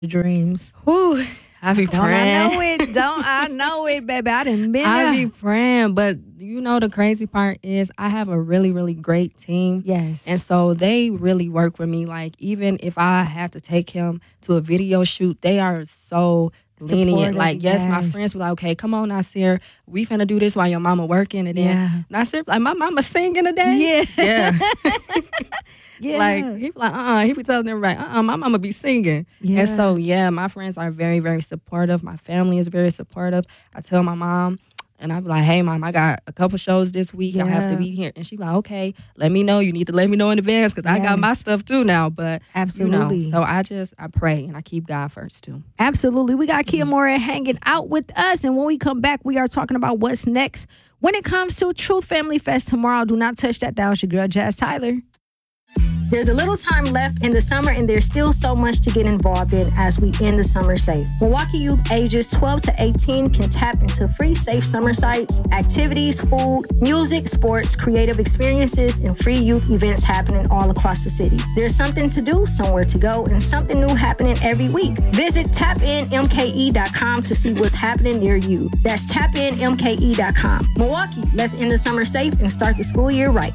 dreams. Whew, I be Don't praying. I know it? Don't I know it, baby? I done been I there. be praying, but the crazy part is I have a really, really great team. Yes. And so they really work with me. Like, even if I had to take him to a video shoot, they are so lenient. Supportive, Like, yes, my yes. friends be like, okay, come on, Nasir. We finna do this while your mama working. And then Yeah. Nasir be like, my mama singing today? Yeah. Yeah. Yeah. Like, he be like, he be telling everybody, my mama be singing. Yeah. And so, yeah, my friends are very, very supportive. My family is very supportive. I tell my mom, and I be like, hey, Mom, I got a couple shows this week. I have to Yeah. be here. And she be like, okay, let me know. You need to let me know in advance because I got my Yes. stuff too now. But, Absolutely. so I pray and I keep God first too. Absolutely. We got Kia Moore hanging out with us. And when we come back, we are talking about what's next when it comes to Truth Family Fest tomorrow. Do not touch that dial. It's your girl, Jazz Tyler. There's a little time left in the summer, and there's still so much to get involved in as we end the summer safe. Milwaukee youth ages 12 to 18 can tap into free safe summer sites, activities, food, music, sports, creative experiences, and free youth events happening all across the city. There's something to do, somewhere to go, and something new happening every week. Visit tapinmke.com to see what's happening near you. That's tapinmke.com. Milwaukee, let's end the summer safe and start the school year right.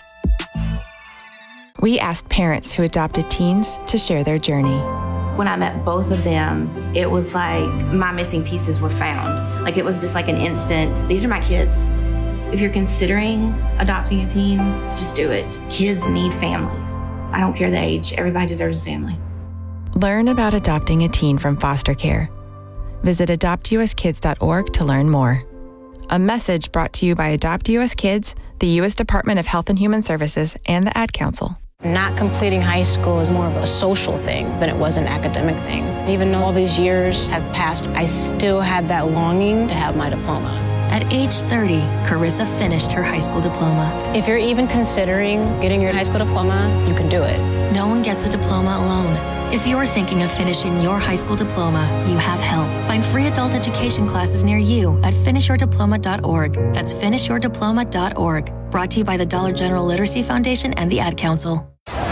We asked parents who adopted teens to share their journey. When I met both of them, it was like my missing pieces were found. Like, it was just like an instant, these are my kids. If you're considering adopting a teen, just do it. Kids need families. I don't care the age, everybody deserves a family. Learn about adopting a teen from foster care. Visit adoptuskids.org to learn more. A message brought to you by Adopt US Kids, the U.S. Department of Health and Human Services, and the Ad Council. Not completing high school is more of a social thing than it was an academic thing. Even though all these years have passed, I still had that longing to have my diploma. At age 30, Carissa finished her high school diploma. If you're even considering getting your high school diploma, you can do it. No one gets a diploma alone. If you're thinking of finishing your high school diploma, you have help. Find free adult education classes near you at finishyourdiploma.org. That's finishyourdiploma.org. Brought to you by the Dollar General Literacy Foundation and the Ad Council.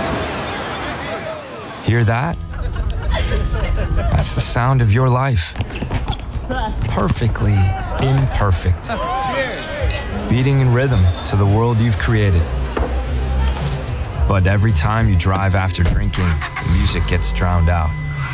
Hear that? That's the sound of your life. Perfectly imperfect. Beating in rhythm to the world you've created. But every time you drive after drinking, the music gets drowned out.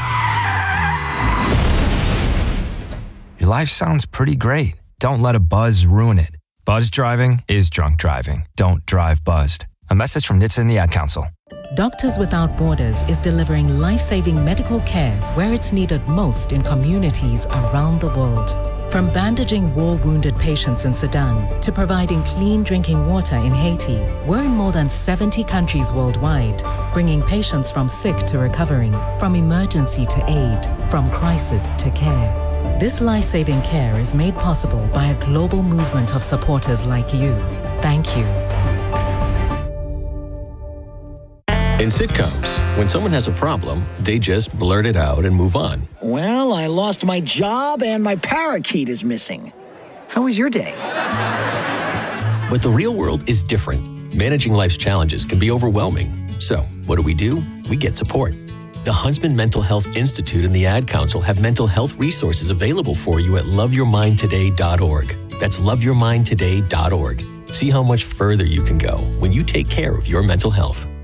Your life sounds pretty great. Don't let a buzz ruin it. Buzz driving is drunk driving. Don't drive buzzed. A message from NHTSA and the Ad Council. Doctors Without Borders is delivering life-saving medical care where it's needed most in communities around the world. From bandaging war-wounded patients in Sudan to providing clean drinking water in Haiti, we're in more than 70 countries worldwide, bringing patients from sick to recovering, from emergency to aid, from crisis to care. This life-saving care is made possible by a global movement of supporters like you. Thank you. In sitcoms, when someone has a problem, they just blurt it out and move on. Well, I lost my job and my parakeet is missing. How was your day? But the real world is different. Managing life's challenges can be overwhelming. So, what do? We get support. The Huntsman Mental Health Institute and the Ad Council have mental health resources available for you at loveyourmindtoday.org. That's loveyourmindtoday.org. See how much further you can go when you take care of your mental health.